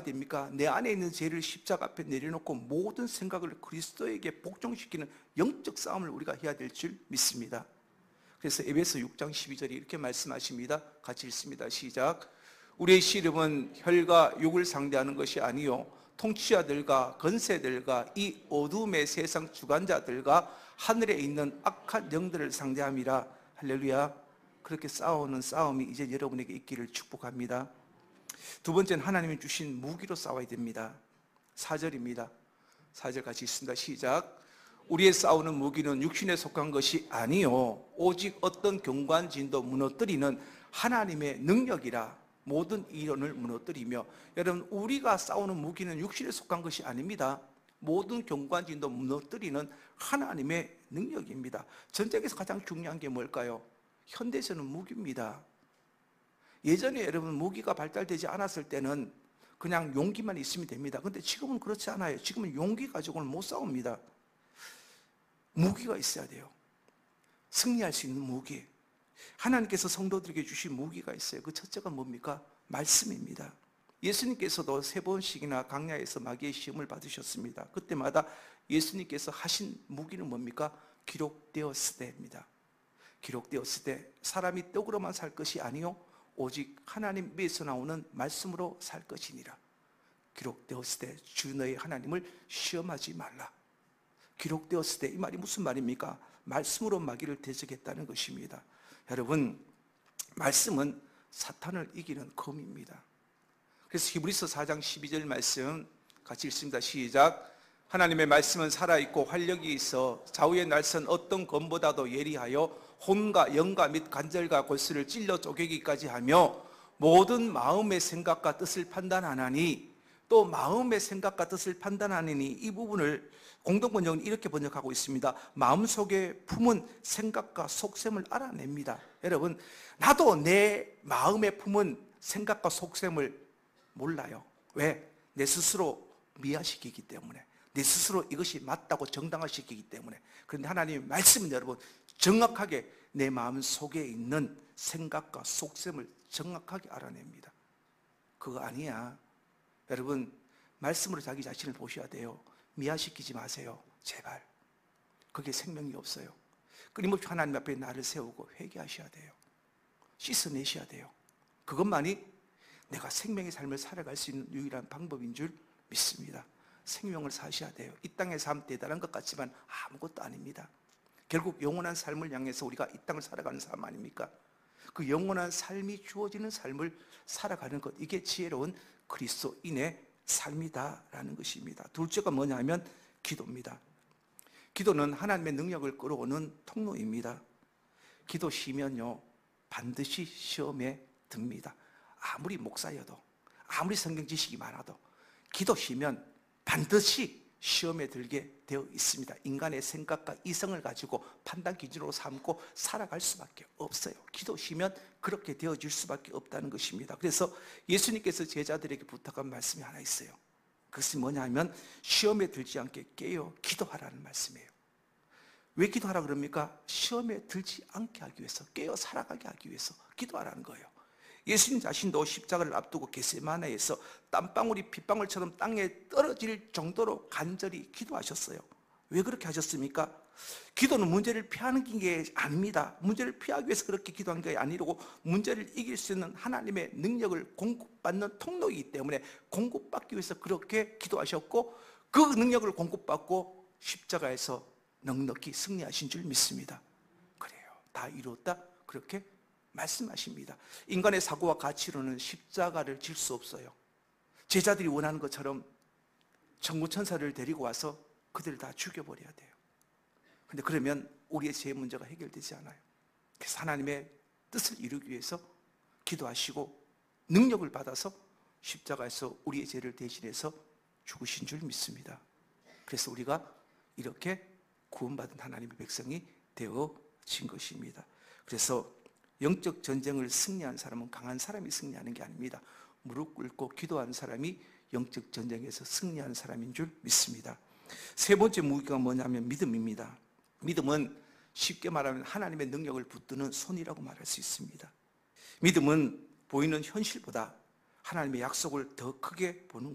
됩니까? 내 안에 있는 죄를 십자가 앞에 내려놓고 모든 생각을 그리스도에게 복종시키는 영적 싸움을 우리가 해야 될 줄 믿습니다. 그래서 에베소 6장 12절이 이렇게 말씀하십니다. 같이 읽습니다. 시작. 우리의 씨름은 혈과 육을 상대하는 것이 아니요 통치자들과 권세들과 이 어둠의 세상 주관자들과 하늘에 있는 악한 영들을 상대함이라. 할렐루야. 그렇게 싸우는 싸움이 이제 여러분에게 있기를 축복합니다. 두 번째는 하나님이 주신 무기로 싸워야 됩니다. 4절입니다. 4절 같이 읽습니다. 시작. 우리의 싸우는 무기는 육신에 속한 것이 아니요 오직 어떤 경관진도 무너뜨리는 하나님의 능력이라. 모든 이론을 무너뜨리며. 여러분, 우리가 싸우는 무기는 육신에 속한 것이 아닙니다. 모든 경관진도 무너뜨리는 하나님의 능력입니다. 전쟁에서 가장 중요한 게 뭘까요? 현대에서는 무기입니다. 예전에 여러분 무기가 발달되지 않았을 때는 그냥 용기만 있으면 됩니다. 그런데 지금은 그렇지 않아요. 지금은 용기 가지고는 못 싸웁니다. 무기가 있어야 돼요. 승리할 수 있는 무기. 하나님께서 성도들에게 주신 무기가 있어요. 그 첫째가 뭡니까? 말씀입니다. 예수님께서도 3번씩이나 광야에서 마귀의 시험을 받으셨습니다. 그때마다 예수님께서 하신 무기는 뭡니까? 기록되었으되입니다. 기록되었으되 사람이 떡으로만 살 것이 아니요 오직 하나님 입에서 나오는 말씀으로 살 것이니라. 기록되었으되 주 너의 하나님을 시험하지 말라. 기록되었으되 이 말이 무슨 말입니까? 말씀으로 마귀를 대적했다는 것입니다. 여러분, 말씀은 사탄을 이기는 검입니다. 그래서 히브리서 4장 12절 말씀 같이 읽습니다. 시작. 하나님의 말씀은 살아있고 활력이 있어 좌우의 날선 어떤 검보다도 예리하여 혼과 영과 및 관절과 골수를 찔러 쪼개기까지 하며 모든 마음의 생각과 뜻을 판단하나니. 또 마음의 생각과 뜻을 판단하느니, 이 부분을 공동번역은 이렇게 번역하고 있습니다. 마음속에 품은 생각과 속셈을 알아냅니다. 여러분, 나도 내 마음에 품은 생각과 속셈을 몰라요. 왜? 내 스스로 미화시키기 때문에, 내 스스로 이것이 맞다고 정당화시키기 때문에. 그런데 하나님의 말씀은 여러분 정확하게 내 마음 속에 있는 생각과 속셈을 정확하게 알아냅니다. 그거 아니야. 여러분, 말씀으로 자기 자신을 보셔야 돼요. 미화시키지 마세요. 제발. 그게 생명이 없어요. 끊임없이 하나님 앞에 나를 세우고 회개하셔야 돼요. 씻어내셔야 돼요. 그것만이 내가 생명의 삶을 살아갈 수 있는 유일한 방법인 줄 믿습니다. 생명을 사셔야 돼요. 이 땅의 삶 대단한 것 같지만 아무것도 아닙니다. 결국 영원한 삶을 향해서 우리가 이 땅을 살아가는 삶 아닙니까? 그 영원한 삶이 주어지는 삶을 살아가는 것, 이게 지혜로운 그리스도인의 삶이다라는 것입니다. 둘째가 뭐냐면 기도입니다. 기도는 하나님의 능력을 끌어오는 통로입니다. 기도 쉬면요 반드시 시험에 듭니다. 아무리 목사여도, 아무리 성경 지식이 많아도 기도 쉬면 반드시 시험에 들게 되어 있습니다. 인간의 생각과 이성을 가지고 판단 기준으로 삼고 살아갈 수밖에 없어요. 기도 쉬면 그렇게 되어질 수밖에 없다는 것입니다. 그래서 예수님께서 제자들에게 부탁한 말씀이 하나 있어요. 그것이 뭐냐면 시험에 들지 않게 깨어 기도하라는 말씀이에요. 왜 기도하라 그럽니까? 시험에 들지 않게 하기 위해서, 깨어 살아가게 하기 위해서 기도하라는 거예요. 예수님 자신도 십자가를 앞두고 겟세마네에서 땀방울이 빗방울처럼 땅에 떨어질 정도로 간절히 기도하셨어요. 왜 그렇게 하셨습니까? 기도는 문제를 피하는 게 아닙니다. 문제를 피하기 위해서 그렇게 기도한 게 아니고 문제를 이길 수 있는 하나님의 능력을 공급받는 통로이기 때문에 공급받기 위해서 그렇게 기도하셨고, 그 능력을 공급받고 십자가에서 넉넉히 승리하신 줄 믿습니다. 그래요, 다 이루었다 그렇게 말씀하십니다. 인간의 사고와 가치로는 십자가를 질 수 없어요. 제자들이 원하는 것처럼 천군천사를 데리고 와서 그들을 다 죽여버려야 돼요. 그런데 그러면 우리의 죄 문제가 해결되지 않아요. 그래서 하나님의 뜻을 이루기 위해서 기도하시고 능력을 받아서 십자가에서 우리의 죄를 대신해서 죽으신 줄 믿습니다. 그래서 우리가 이렇게 구원받은 하나님의 백성이 되어진 것입니다. 그래서 영적 전쟁을 승리한 사람은 강한 사람이 승리하는 게 아닙니다. 무릎 꿇고 기도하는 사람이 영적 전쟁에서 승리하는 사람인 줄 믿습니다. 세 번째 무기가 뭐냐면 믿음입니다. 믿음은 쉽게 말하면 하나님의 능력을 붙드는 손이라고 말할 수 있습니다. 믿음은 보이는 현실보다 하나님의 약속을 더 크게 보는